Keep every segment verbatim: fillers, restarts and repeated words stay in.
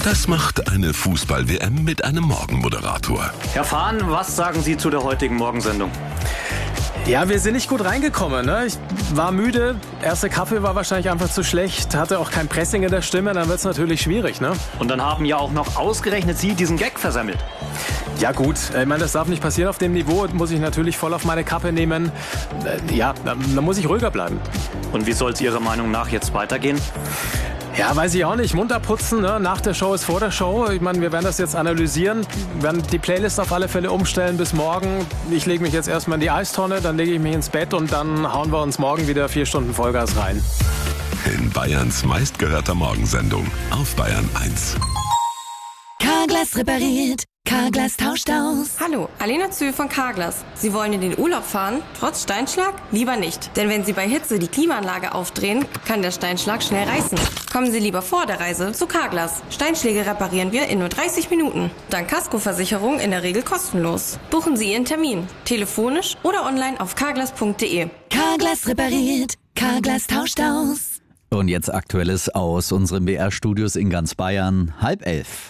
Das macht eine Fußball-W M mit einem Morgenmoderator. Herr Fahn, was sagen Sie zu der heutigen Morgensendung? Ja, wir sind nicht gut reingekommen. Ne? Ich war müde, erster Kaffee war wahrscheinlich einfach zu schlecht, hatte auch kein Pressing in der Stimme, dann wird es natürlich schwierig. Ne? Und dann haben ja auch noch ausgerechnet Sie diesen Gag versemmelt. Ja gut, ich meine, das darf nicht passieren auf dem Niveau, muss ich natürlich voll auf meine Kappe nehmen. Ja, da muss ich ruhiger bleiben. Und wie soll es Ihrer Meinung nach jetzt weitergehen? Ja, weiß ich auch nicht. Munter putzen, ne? Nach der Show ist vor der Show. Ich meine, wir werden das jetzt analysieren, werden die Playlist auf alle Fälle umstellen bis morgen. Ich lege mich jetzt erstmal in die Eistonne, dann lege ich mich ins Bett und dann hauen wir uns morgen wieder vier Stunden Vollgas rein. In Bayerns meistgehörter Morgensendung auf Bayern eins. Carglass repariert, Carglass tauscht aus. Hallo, Alena Zühl von Carglass. Sie wollen in den Urlaub fahren, trotz Steinschlag? Lieber nicht. Denn wenn Sie bei Hitze die Klimaanlage aufdrehen, kann der Steinschlag schnell reißen. Kommen Sie lieber vor der Reise zu Carglass. Steinschläge reparieren wir in nur dreißig Minuten. Dank Kaskoversicherung in der Regel kostenlos. Buchen Sie Ihren Termin. Telefonisch oder online auf carglass punkt de. Carglass repariert, Carglass tauscht aus. Und jetzt Aktuelles aus unseren B R-Studios in ganz Bayern. Halb elf.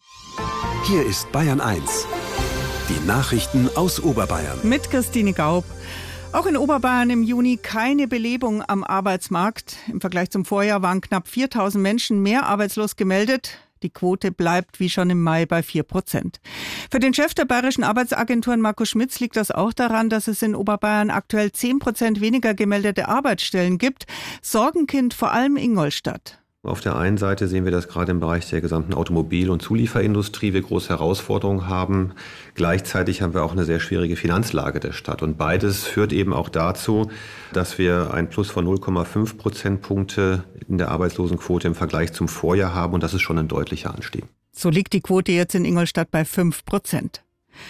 Hier ist Bayern eins. Die Nachrichten aus Oberbayern. Mit Christine Gaub. Auch in Oberbayern im Juni keine Belebung am Arbeitsmarkt. Im Vergleich zum Vorjahr waren knapp viertausend Menschen mehr arbeitslos gemeldet. Die Quote bleibt wie schon im Mai bei vier Prozent. Für den Chef der bayerischen Arbeitsagenturen Markus Schmitz liegt das auch daran, dass es in Oberbayern aktuell zehn Prozent weniger gemeldete Arbeitsstellen gibt. Sorgenkind vor allem Ingolstadt. Auf der einen Seite sehen wir, dass gerade im Bereich der gesamten Automobil- und Zulieferindustrie wir große Herausforderungen haben. Gleichzeitig haben wir auch eine sehr schwierige Finanzlage der Stadt. Und beides führt eben auch dazu, dass wir ein Plus von null Komma fünf Prozentpunkte in der Arbeitslosenquote im Vergleich zum Vorjahr haben. Und das ist schon ein deutlicher Anstieg. So liegt die Quote jetzt in Ingolstadt bei fünf Prozent.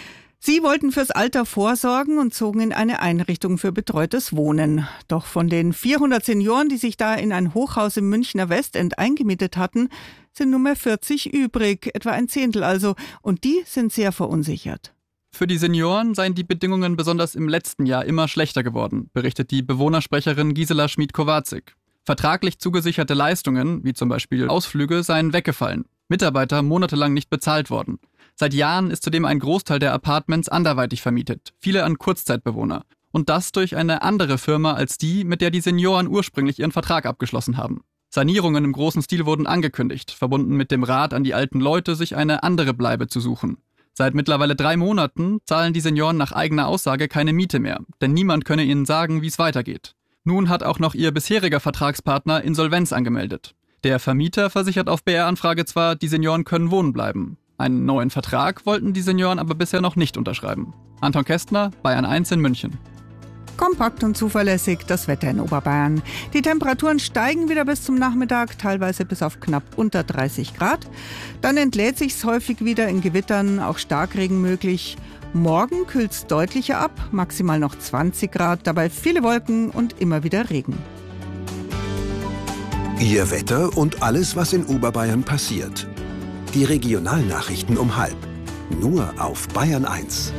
Sie wollten fürs Alter vorsorgen und zogen in eine Einrichtung für betreutes Wohnen. Doch von den vierhundert Senioren, die sich da in ein Hochhaus im Münchner Westend eingemietet hatten, sind nur mehr vierzig übrig, etwa ein Zehntel also. Und die sind sehr verunsichert. Für die Senioren seien die Bedingungen besonders im letzten Jahr immer schlechter geworden, berichtet die Bewohnersprecherin Gisela Schmid-Kowatzig. Vertraglich zugesicherte Leistungen, wie zum Beispiel Ausflüge, seien weggefallen. Mitarbeiter monatelang nicht bezahlt worden. Seit Jahren ist zudem ein Großteil der Apartments anderweitig vermietet, viele an Kurzzeitbewohner. Und das durch eine andere Firma als die, mit der die Senioren ursprünglich ihren Vertrag abgeschlossen haben. Sanierungen im großen Stil wurden angekündigt, verbunden mit dem Rat an die alten Leute, sich eine andere Bleibe zu suchen. Seit mittlerweile drei Monaten zahlen die Senioren nach eigener Aussage keine Miete mehr, denn niemand könne ihnen sagen, wie es weitergeht. Nun hat auch noch ihr bisheriger Vertragspartner Insolvenz angemeldet. Der Vermieter versichert auf B R-Anfrage zwar, die Senioren können wohnen bleiben. Einen neuen Vertrag wollten die Senioren aber bisher noch nicht unterschreiben. Anton Kästner, Bayern eins in München. Kompakt und zuverlässig das Wetter in Oberbayern. Die Temperaturen steigen wieder bis zum Nachmittag, teilweise bis auf knapp unter dreißig Grad. Dann entlädt sich's häufig wieder in Gewittern, auch Starkregen möglich. Morgen kühlt's deutlicher ab, maximal noch zwanzig Grad, dabei viele Wolken und immer wieder Regen. Ihr Wetter und alles, was in Oberbayern passiert. Die Regionalnachrichten um halb. Nur auf Bayern eins.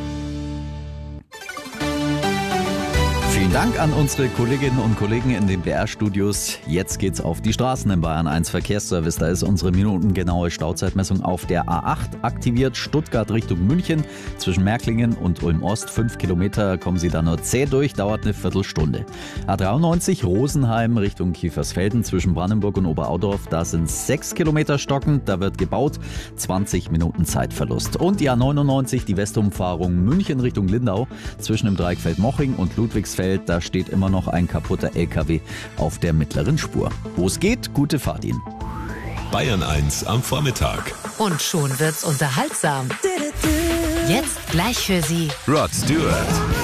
Vielen Dank an unsere Kolleginnen und Kollegen in den B R-Studios. Jetzt geht's auf die Straßen im Bayern eins Verkehrsservice. Da ist unsere minutengenaue Stauzeitmessung auf der A acht aktiviert. Stuttgart Richtung München. Zwischen Märklingen und Ulm-Ost. Fünf Kilometer kommen Sie da nur zäh durch, dauert eine Viertelstunde. A dreiundneunzig Rosenheim Richtung Kiefersfelden. Zwischen Brandenburg und Oberaudorf. Da sind sechs Kilometer stockend. Da wird gebaut. zwanzig Minuten Zeitverlust. Und die A neunundneunzig, die Westumfahrung München Richtung Lindau. Zwischen dem Dreieck Feldmoching und Ludwigsfeld. Da steht immer noch ein kaputter L K W auf der mittleren Spur. Wo es geht, gute Fahrt Ihnen. Bayern eins am Vormittag. Und schon wird's unterhaltsam. Jetzt gleich für Sie Rod Stewart.